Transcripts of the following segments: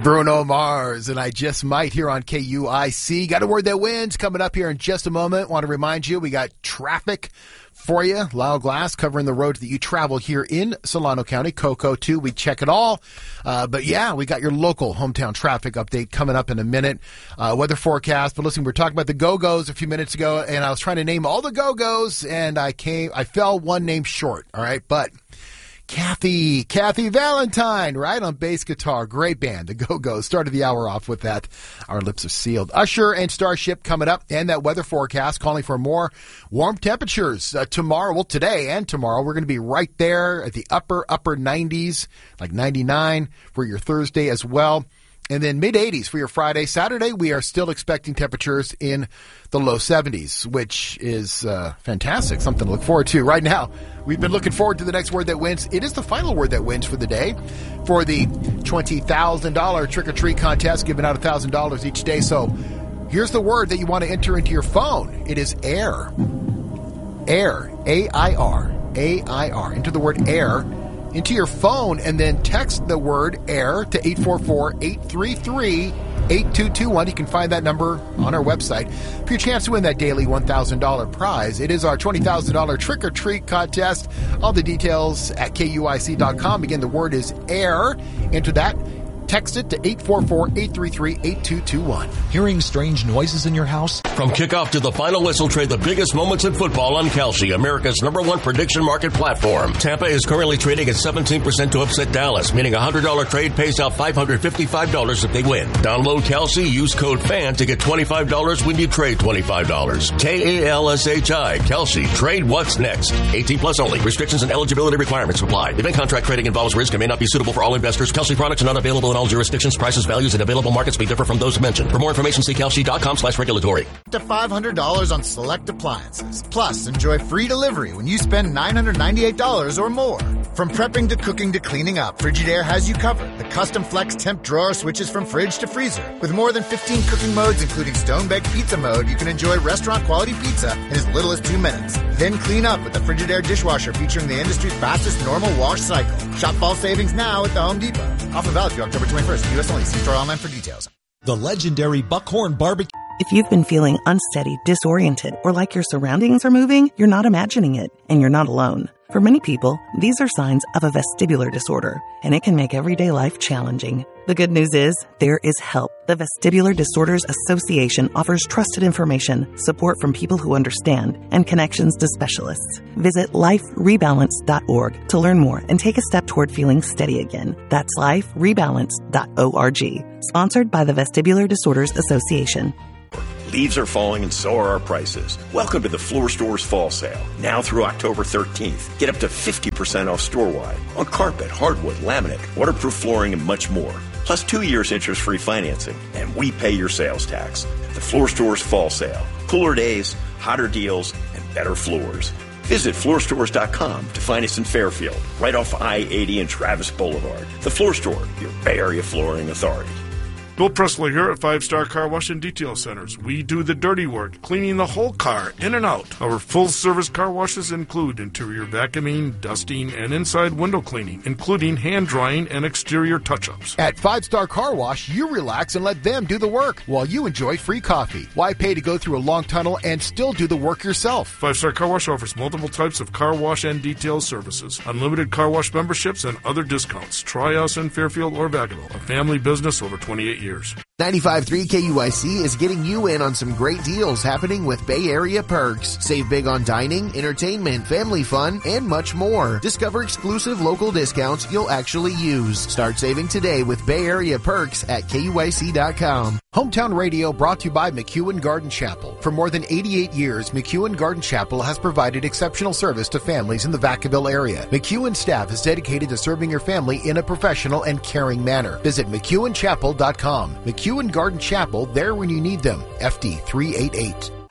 Bruno Mars, and I Just Might here on KUIC. Got a word that wins coming up here in just a moment. Want to remind you, we got traffic for you. Lyle Glass covering the roads that you travel here in Solano County. Cocoa, too. We check it all. But, yeah, we got your local hometown traffic update coming up in a minute. Weather forecast. But, listen, we were talking about the Go-Go's a few minutes ago, and I was trying to name all the Go-Go's, and I fell one name short, all right? But Kathy Valentine, right, on bass guitar. Great band, the Go-Go's. Started the hour off with that. Our lips are sealed. Usher and Starship coming up, and that weather forecast calling for more warm temperatures tomorrow. Well, today and tomorrow, we're going to be right there at the upper 90s, like 99 for your Thursday as well. And then mid-80s for your Friday. Saturday, we are still expecting temperatures in the low 70s, which is fantastic, something to look forward to. Right now, we've been looking forward to the next word that wins. It is the final word that wins for the day for the $20,000 trick-or-treat contest, giving out $1,000 each day. So here's the word that you want to enter into your phone. It is air. Air, A-I-R, A-I-R. Enter the word air into your phone and then text the word air to 844-833-8221. You can find that number on our website for your chance to win that daily $1,000 prize. It is our $20,000 trick-or-treat contest. All the details at KUIC.com. Again, the word is air. Enter that. Text it to 844-833-8221. Hearing strange noises in your house? From kickoff to the final whistle, trade the biggest moments in football on Kalshi, America's #1 prediction market platform. Tampa is currently trading at 17% to upset Dallas, meaning a $100 trade pays out $555 if they win. Download Kalshi, use code FAN to get $25 when you trade $25. K-A-L-S-H-I, Kalshi. Trade what's next. 18 plus only. Restrictions and eligibility requirements apply. Event contract trading involves risk and may not be suitable for all investors. Kalshi products are not available in all jurisdictions. Prices, values, and available markets may differ from those mentioned. For more information, see kalshi.com/regulatory. Up to $500 on select appliances. Plus, enjoy free delivery when you spend $998 or more. From prepping to cooking to cleaning up, Frigidaire has you covered. The custom flex temp drawer switches from fridge to freezer. With more than 15 cooking modes, including stone-baked pizza mode, you can enjoy restaurant-quality pizza in as little as 2 minutes. Then clean up with the Frigidaire dishwasher featuring the industry's fastest normal wash cycle. Shop fall savings now at the Home Depot. Offer valid through October 21st. U.S. only. See store online for details. The legendary Buckhorn Barbecue. If you've been feeling unsteady, disoriented, or like your surroundings are moving, you're not imagining it, and you're not alone. For many people, these are signs of a vestibular disorder, and it can make everyday life challenging. The good news is, there is help. The Vestibular Disorders Association offers trusted information, support from people who understand, and connections to specialists. Visit liferebalance.org to learn more and take a step toward feeling steady again. That's liferebalance.org. Sponsored by the Vestibular Disorders Association. Leaves are falling and so are our prices. Welcome to the Floor Store's Fall Sale. Now through October 13th. Get up to 50% off store-wide on carpet, hardwood, laminate, waterproof flooring, and much more. Plus 2 years interest-free financing, and we pay your sales tax. The Floor Store's Fall Sale. Cooler days, hotter deals, and better floors. Visit floorstores.com to find us in Fairfield, right off I-80 and Travis Boulevard. The Floor Store, your Bay Area flooring authority. Bill Presley here at 5-Star Car Wash and Detail Centers. We do the dirty work, cleaning the whole car in and out. Our full-service car washes include interior vacuuming, dusting, and inside window cleaning, including hand drying and exterior touch-ups. At 5-Star Car Wash, you relax and let them do the work while you enjoy free coffee. Why pay to go through a long tunnel and still do the work yourself? 5-Star Car Wash offers multiple types of car wash and detail services, unlimited car wash memberships, and other discounts. Try us in Fairfield or Vacaville, a family business over 28 years. 95.3 KUIC is getting you in on some great deals happening with Bay Area Perks. Save big on dining, entertainment, family fun, and much more. Discover exclusive local discounts you'll actually use. Start saving today with Bay Area Perks at KUIC.com. Hometown Radio brought to you by McEwen Garden Chapel. For more than 88 years, McEwen Garden Chapel has provided exceptional service to families in the Vacaville area. McEwen staff is dedicated to serving your family in a professional and caring manner. Visit McEwenchapel.com. McEwen Garden Chapel, there when you need them. FD 388.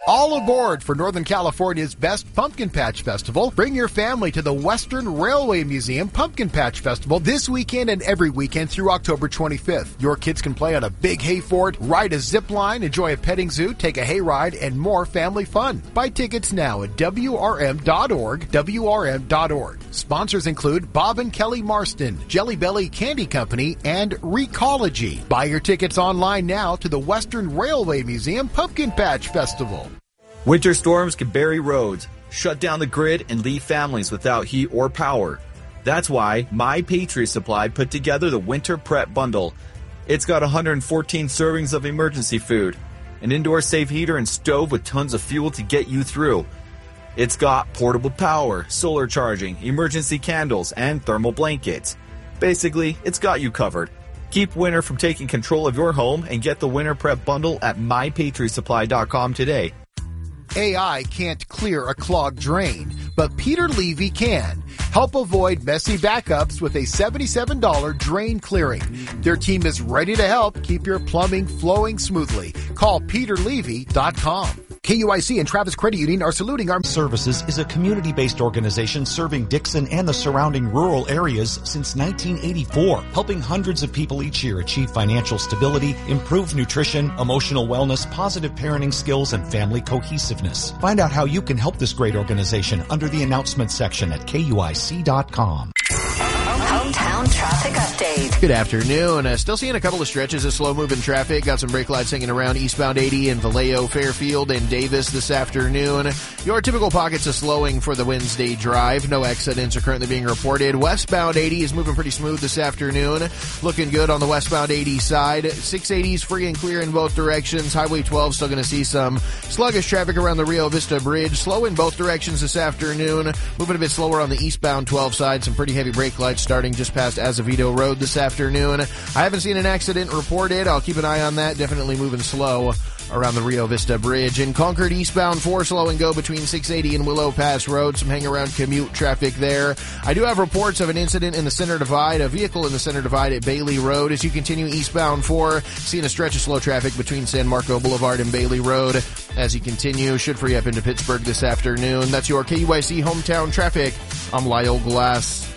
All aboard for Northern California's best Pumpkin Patch Festival. Bring your family to the Western Railway Museum Pumpkin Patch Festival this weekend and every weekend through October 25th. Your kids can play on a big hay fort, ride a zip line, enjoy a petting zoo, take a hayride, and more family fun. Buy tickets now at WRM.org, WRM.org. Sponsors include Bob and Kelly Marston, Jelly Belly Candy Company, and Recology. Buy your tickets online now to the Western Railway Museum Pumpkin Patch Festival. Winter storms can bury roads, shut down the grid, and leave families without heat or power. That's why My Patriot Supply put together the Winter Prep Bundle. It's got 114 servings of emergency food, an indoor safe heater and stove with tons of fuel to get you through. It's got portable power, solar charging, emergency candles, and thermal blankets. Basically, it's got you covered. Keep winter from taking control of your home and get the Winter Prep Bundle at MyPatriotSupply.com today. AI can't clear a clogged drain, but Peter Levy can. Help avoid messy backups with a $77 drain clearing. Their team is ready to help keep your plumbing flowing smoothly. Call PeterLevy.com. KUIC and Travis Credit Union are saluting our Services is a community-based organization serving Dixon and the surrounding rural areas since 1984, helping hundreds of people each year achieve financial stability, improve nutrition, emotional wellness, positive parenting skills, and family cohesiveness. Find out how you can help this great organization under the announcements section at KUIC.com. Hometown traffic update. Good afternoon. Still seeing a couple of stretches of slow-moving traffic. Got some brake lights hanging around eastbound 80 in Vallejo, Fairfield, and Davis this afternoon. Your typical pockets of slowing for the Wednesday drive. No accidents are currently being reported. Westbound 80 is moving pretty smooth this afternoon. Looking good on the westbound 80 side. 680 is free and clear in both directions. Highway 12 still going to see some sluggish traffic around the Rio Vista Bridge. Slow in both directions this afternoon. Moving a bit slower on the eastbound 12 side. Some pretty heavy brake lights starting just past Azevedo Road this afternoon. I haven't seen an accident reported. I'll keep an eye on that. Definitely moving slow around the Rio Vista Bridge. In Concord eastbound 4, slow and go between 680 and Willow Pass Road. Some hang around commute traffic there. I do have reports of an incident in the Center Divide, a vehicle in the Center Divide at Bailey Road. As you continue eastbound 4, seeing a stretch of slow traffic between San Marco Boulevard and Bailey Road. As you continue, should free up into Pittsburgh this afternoon. That's your KUIC hometown traffic. I'm Lyle Glass.